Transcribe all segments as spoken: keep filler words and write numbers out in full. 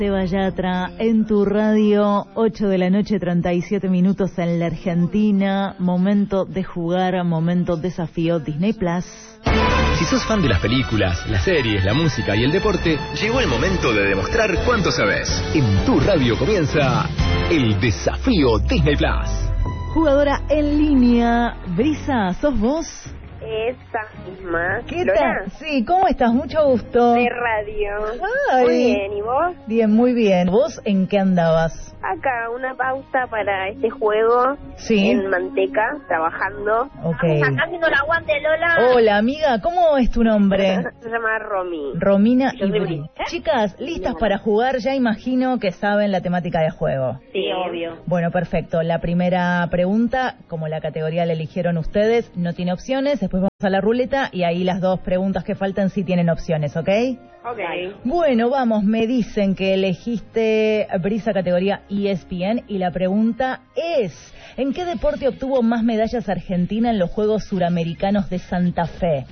Seba Yatra en tu radio, ocho de la noche, treinta y siete minutos en la Argentina. Momento de jugar, momento desafío Disney Plus. Si sos fan de las películas, las series, la música y el deporte, llegó el momento de demostrar cuánto sabes. En tu radio comienza el desafío Disney Plus. Jugadora en línea, Brisa, ¿sos vos? Esa misma. ¿Qué ¿Lola? tal? Sí, ¿cómo estás? Mucho gusto. De radio. Ay. Muy bien, ¿y vos? Bien, muy bien. ¿Vos en qué andabas? Acá, una pausa para este juego. Sí. En Manteca, trabajando. Ok. Estamos acá haciendo el aguante, Lola. Hola, amiga, ¿cómo es tu nombre? Se llama Romy. Romina Yo y soy Bri. Bri. Chicas, ¿listas para jugar? Ya imagino que saben la temática del juego. Sí, obvio. Bueno, perfecto. La primera pregunta, como la categoría la eligieron ustedes, no tiene opciones. Después vamos a la ruleta y ahí las dos preguntas que faltan sí tienen opciones, ¿ok? Ok. Bueno, vamos, me dicen que elegiste Brisa categoría E S P N y la pregunta es, ¿en qué deporte obtuvo más medallas Argentina en los Juegos Suramericanos de Santa Fe?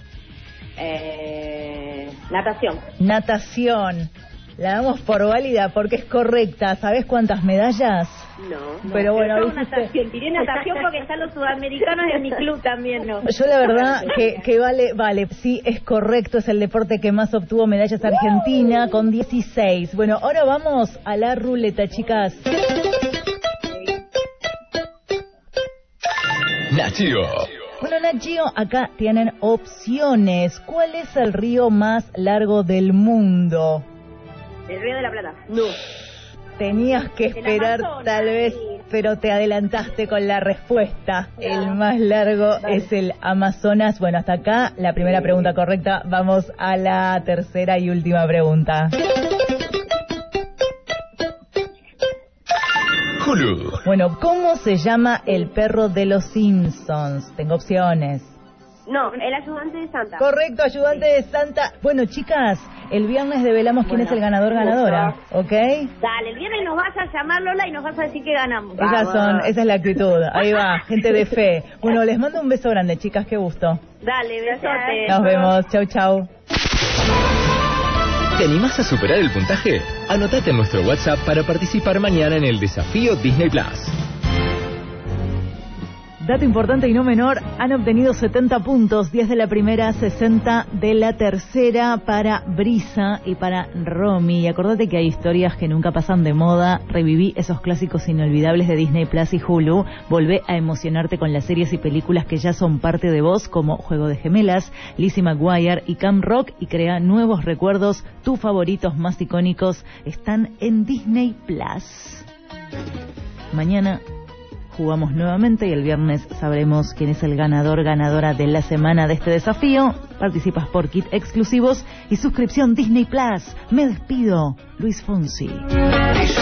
Eh, natación. Natación. La damos por válida porque es correcta. ¿Sabés cuántas medallas? No. Pero bueno, Pero dijiste- natación. Tiré natación porque están los sudamericanos en mi club también, ¿no? Yo la verdad que, que vale, vale, sí, es correcto, es el deporte que más obtuvo medallas Argentina con dieciséis. Bueno, ahora vamos a la ruleta, chicas. Nachio. Bueno, Nachio, acá tienen opciones. ¿Cuál es el río más largo del mundo? El Río de la Plata. No. Tenías que El esperar Amazonas, tal vez, sí. pero te adelantaste con la respuesta. El más largo es el Amazonas. Bueno, hasta acá la primera pregunta correcta. Vamos a la tercera y última pregunta. Hulu. Bueno, ¿cómo se llama el perro de los Simpsons? Tengo opciones. No, el ayudante de Santa. Correcto, ayudante de Santa. Bueno, chicas, el viernes develamos quién es el ganador ganadora, ¿ok? Dale, el viernes nos vas a llamar, Lola, y nos vas a decir que ganamos. Esas son, esa es la actitud. Ahí va, gente de fe. Bueno, les mando un beso grande, chicas, qué gusto. Dale, besote. Nos vemos, chau, chau. ¿Te animás a superar el puntaje? Anotate en nuestro WhatsApp para participar mañana en el desafío Disney Plus. Dato importante y no menor, han obtenido setenta puntos, diez de la primera, sesenta de la tercera para Brisa y para Romy. Y acordate que hay historias que nunca pasan de moda. Reviví esos clásicos inolvidables de Disney Plus y Hulu. Volvé a emocionarte con las series y películas que ya son parte de vos, como Juego de Gemelas, Lizzie McGuire y Camp Rock, y crea nuevos recuerdos. Tus favoritos más icónicos están en Disney Plus. Mañana jugamos nuevamente y el viernes sabremos quién es el ganador, ganadora de la semana de este desafío. Participas por kit exclusivos y suscripción Disney Plus. Me despido, Luis Fonsi.